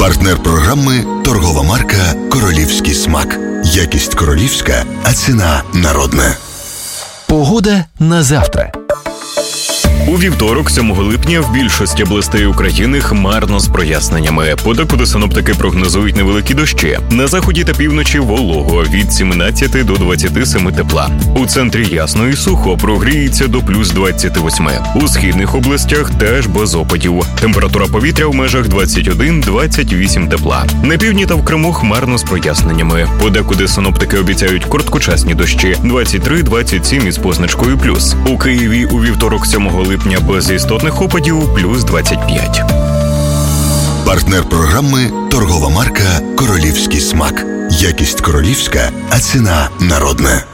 Партнер програми – торгова марка «Королівський смак». Якість королівська, а ціна народна. Погода на завтра. У вівторок, 7 липня, в більшості областей України хмарно з проясненнями. Подекуди синоптики прогнозують невеликі дощі. На заході та півночі волого від 17 до 27 тепла. У центрі ясно і сухо, прогріється до плюс 28. У східних областях теж без опадів. Температура повітря в межах 21-28 тепла. На півдні та в Криму хмарно з проясненнями. Подекуди синоптики обіцяють короткочасні дощі 23-27 із позначкою плюс. У Києві у вівторок, 7 липня, без істотних опадів плюс 25. Партнер програми – торгова марка «Королівський смак». Якість королівська, а ціна народна.